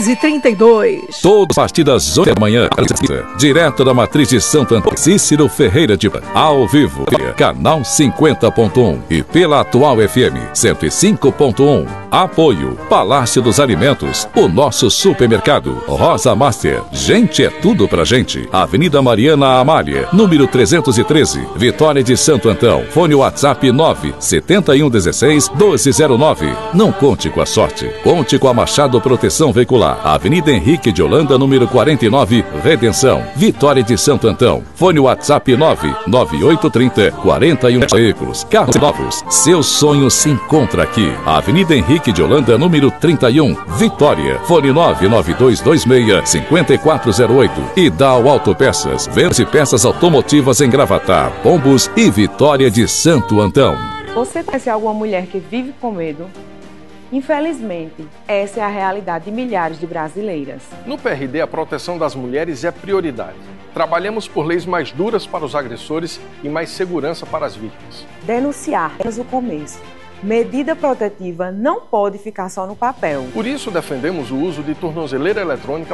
10h32. Todas as partidas 8 da manhã, direto da matriz de Santo Antônio, Cícero Ferreira de ao vivo, canal 50.1 e pela Atual FM 105.1. Apoio Palácio dos Alimentos, o nosso supermercado, Rosa Master, gente é tudo pra gente. Avenida Mariana Amália, número 313, Vitória de Santo Antão. Fone WhatsApp 97116-1209. Não conte com a sorte, conte com a Machado Proteção Veicular. Avenida Henrique de Holanda, número 49, Redenção, Vitória de Santo Antão. Fone WhatsApp 99830-41 veículos, carros novos. Seu sonho se encontra aqui. Avenida Henrique de Holanda, número 31, Vitória. Fone 99226-5408. E Dal Autopeças, vendas e peças automotivas em Gravatar, Pombos e Vitória de Santo Antão. Você conhece alguma mulher que vive com medo? Infelizmente, essa é a realidade de milhares de brasileiras. No PRD, a proteção das mulheres é prioridade. Trabalhamos por leis mais duras para os agressores e mais segurança para as vítimas. Denunciar é o começo. Medida protetiva não pode ficar só no papel. Por isso, defendemos o uso de tornozeleira eletrônica